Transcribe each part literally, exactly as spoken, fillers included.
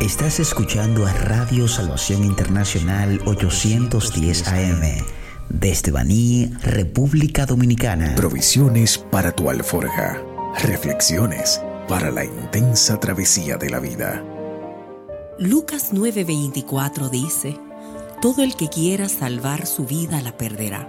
Estás escuchando a Radio Salvación Internacional ochocientos diez A M desde Baní, República Dominicana. Provisiones para tu alforja. Reflexiones para la intensa travesía de la vida. Lucas nueve veinticuatro dice: todo el que quiera salvar su vida la perderá,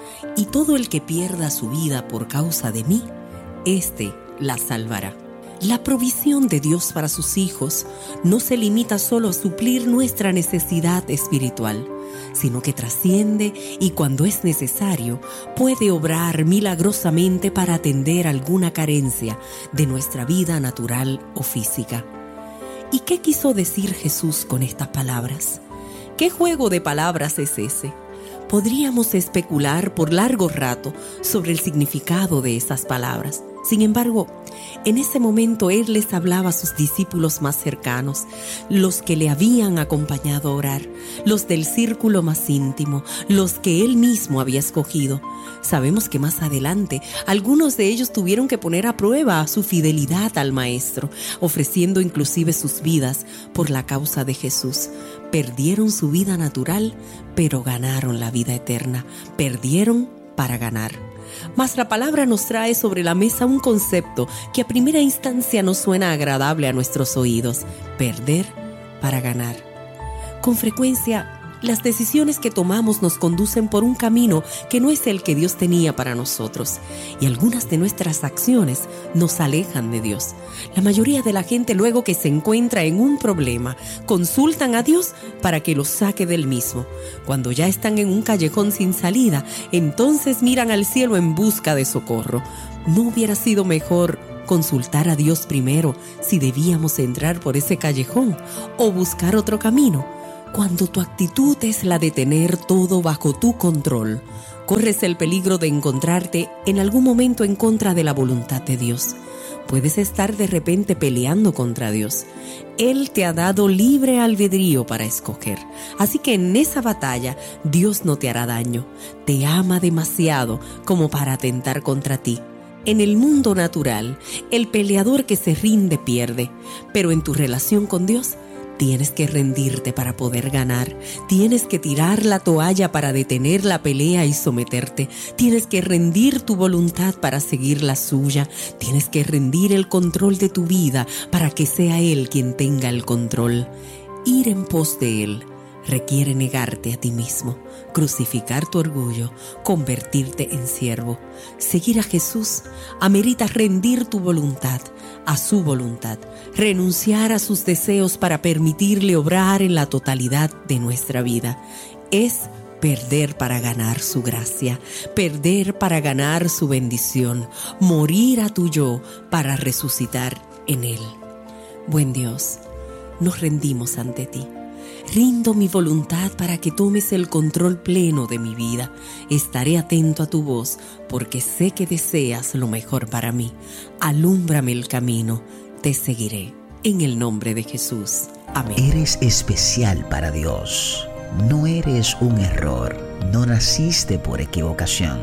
y todo el que pierda su vida por causa de mí, éste la salvará. La provisión de Dios para sus hijos no se limita solo a suplir nuestra necesidad espiritual, sino que trasciende y, cuando es necesario, puede obrar milagrosamente para atender alguna carencia de nuestra vida natural o física. ¿Y qué quiso decir Jesús con estas palabras? ¿Qué juego de palabras es ese? Podríamos especular por largo rato sobre el significado de esas palabras. Sin embargo, en ese momento Él les hablaba a sus discípulos más cercanos, los que le habían acompañado a orar, los del círculo más íntimo, los que Él mismo había escogido. Sabemos que más adelante algunos de ellos tuvieron que poner a prueba su fidelidad al Maestro, ofreciendo inclusive sus vidas por la causa de Jesús. Perdieron su vida natural, pero ganaron la vida eterna. Perdieron para ganar. Mas la palabra nos trae sobre la mesa un concepto que a primera instancia nos suena agradable a nuestros oídos: perder para ganar. Con frecuencia, las decisiones que tomamos nos conducen por un camino que no es el que Dios tenía para nosotros, y algunas de nuestras acciones nos alejan de Dios. La mayoría de la gente, luego que se encuentra en un problema, consultan a Dios para que los saque del mismo. Cuando ya están en un callejón sin salida, entonces miran al cielo en busca de socorro. ¿No hubiera sido mejor consultar a Dios primero si debíamos entrar por ese callejón o buscar otro camino? Cuando tu actitud es la de tener todo bajo tu control, corres el peligro de encontrarte en algún momento en contra de la voluntad de Dios. Puedes estar de repente peleando contra Dios. Él te ha dado libre albedrío para escoger. Así que en esa batalla Dios no te hará daño. Te ama demasiado como para atentar contra ti. En el mundo natural, el peleador que se rinde pierde, pero en tu relación con Dios, tienes que rendirte para poder ganar. Tienes que tirar la toalla para detener la pelea y someterte. Tienes que rendir tu voluntad para seguir la suya. Tienes que rendir el control de tu vida para que sea Él quien tenga el control. Ir en pos de Él requiere negarte a ti mismo, crucificar tu orgullo, convertirte en siervo. Seguir a Jesús amerita rendir tu voluntad a su voluntad, renunciar a sus deseos para permitirle obrar en la totalidad de nuestra vida. Es perder para ganar su gracia, perder para ganar su bendición, morir a tu yo para resucitar en Él. Buen Dios, nos rendimos ante ti. Rindo mi voluntad para que tomes el control pleno de mi vida. Estaré atento a tu voz porque sé que deseas lo mejor para mí. Alúmbrame el camino, te seguiré. En el nombre de Jesús. Amén. Eres especial para Dios. No eres un error. No naciste por equivocación.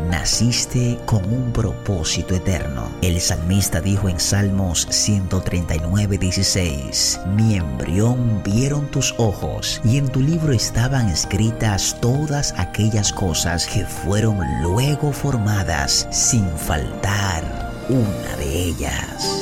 Naciste con un propósito eterno. El salmista dijo en Salmos ciento treinta y nueve, dieciséis: mi embrión vieron tus ojos, y en tu libro estaban escritas todas aquellas cosas que fueron luego formadas, sin faltar una de ellas.